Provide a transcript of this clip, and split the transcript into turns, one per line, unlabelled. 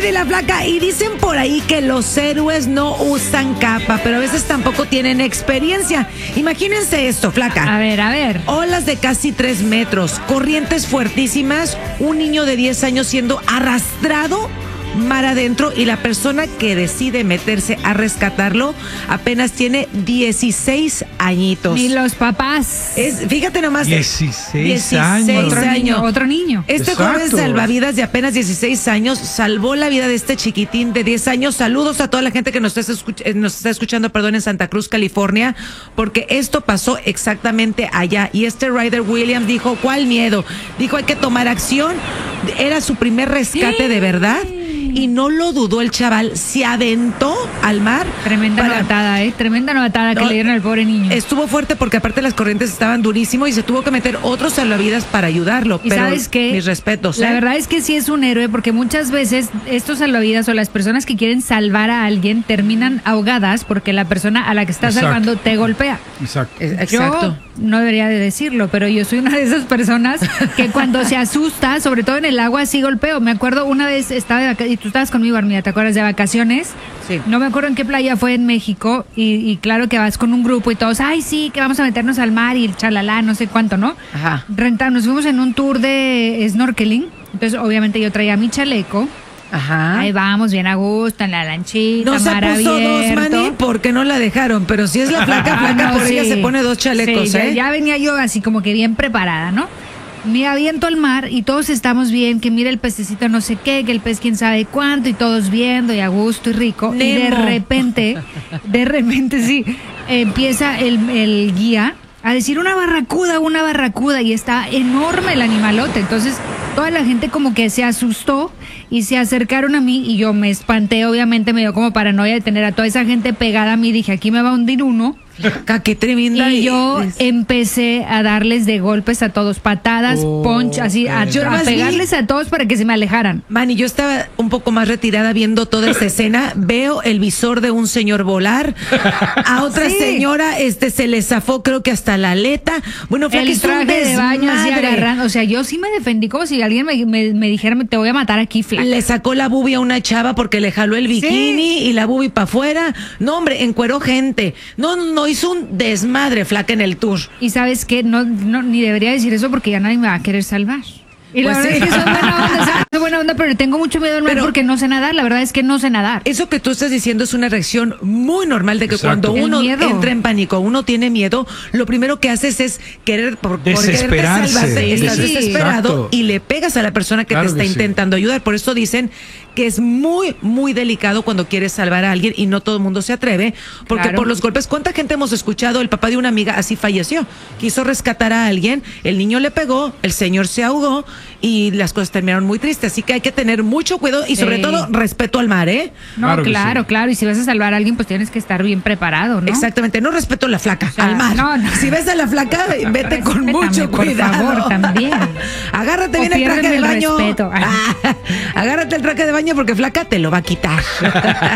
y la flaca. Y dicen por ahí que los héroes no usan capa, pero a veces tampoco tienen experiencia. Imagínense esto, flaca.
A ver.
Olas de casi 3 metros, corrientes fuertísimas, un niño de 10 años siendo arrastrado mar adentro y la persona que decide meterse a rescatarlo apenas tiene 16 añitos.
Ni los papás.
Fíjate nomás.
16 años.
Otro niño.
Este joven salvavidas de apenas 16 años salvó la vida de este chiquitín de 10 años. Saludos a toda la gente que nos está escuchando, en Santa Cruz, California, porque esto pasó exactamente allá. Y este Ryder Williams dijo, ¿cuál miedo? Dijo, hay que tomar acción. Era su primer rescate de verdad. Y no lo dudó el chaval, se aventó al mar.
Tremenda novatada que le dieron al pobre niño.
Estuvo fuerte porque aparte las corrientes estaban durísimas y se tuvo que meter otros salvavidas para ayudarlo.
¿Y
pero
sabes qué?
Mis respetos.
La verdad es que sí es un héroe porque muchas veces estos salvavidas o las personas que quieren salvar a alguien terminan ahogadas porque la persona a la que está salvando te golpea.
Exacto.
Yo no debería de decirlo, pero yo soy una de esas personas que cuando se asusta, sobre todo en el agua, sí golpeo. Me acuerdo una vez estaba de vacaciones, y tú estabas conmigo, Armida, ¿te acuerdas de vacaciones?
Sí.
No me acuerdo en qué playa fue en México y claro que vas con un grupo y todos, ay sí, que vamos a meternos al mar y el chalala, no sé cuánto, ¿no?
Ajá.
Nos fuimos en un tour de snorkeling, entonces obviamente yo traía mi chaleco.
Ajá.
Ahí vamos, bien a gusto, en la lanchita,
no
mar
se puso
abierto.
2, Manny, porque no la dejaron, pero si es la flaca,
No,
por ella
sí.
se pone 2 chalecos,
Sí,
¿eh?
ya venía yo así como que bien preparada, ¿no? Me aviento al mar y todos estamos bien, que mira el pececito no sé qué, que el pez quién sabe cuánto y todos viendo y a gusto y rico.
Nemo.
Y de repente sí, empieza el guía a decir una barracuda y está enorme el animalote. Entonces toda la gente como que se asustó y se acercaron a mí y yo me espanté, obviamente me dio como paranoia de tener a toda esa gente pegada a mí, dije aquí me va a hundir uno.
Qué tremenda.
Y yo empecé a darles de golpes a todos, patadas, punch, así, a pegarles a todos para que se me alejaran.
Manny, yo estaba un poco más retirada viendo toda esta escena. Veo el visor de un señor volar. A otra señora se le zafó, creo que hasta la aleta. Bueno, fue
el traje de baño así agarrando. O sea, yo sí me defendí como si alguien me dijera, te voy a matar aquí, flaca.
Le sacó la boobie a una chava porque le jaló el bikini y la boobie para afuera. No, hombre, encueró gente. No, hizo un desmadre, flaca, en el tour.
Y sabes qué, no, ni debería decir eso porque ya nadie me va a querer salvar. Y la verdad es que son buena onda, pero tengo mucho miedo al mar porque no sé nadar. La verdad es que no sé nadar.
Eso que tú estás diciendo es una reacción muy normal de que cuando uno entra en pánico, uno tiene miedo, lo primero que haces es querer por
desesperarse.
Salvarte, estás desesperado.
Exacto.
Y le pegas a la persona que te está intentando ayudar. Por eso dicen que es muy, muy delicado cuando quieres salvar a alguien y no todo el mundo se atreve, porque por los golpes, ¿cuánta gente hemos escuchado? El papá de una amiga así falleció, quiso rescatar a alguien, el niño le pegó, el señor se ahogó y las cosas terminaron muy tristes, así que hay que tener mucho cuidado y sobre todo respeto al mar, ¿eh?
No, claro, y si vas a salvar a alguien pues tienes que estar bien preparado, ¿no?
Exactamente, no respeto a la flaca, al mar. No. Si ves a la flaca, vete con mucho cuidado.
Por favor, también.
Agárrate bien el traje de baño. Agárrate el traje de baño porque flaca te lo va a quitar.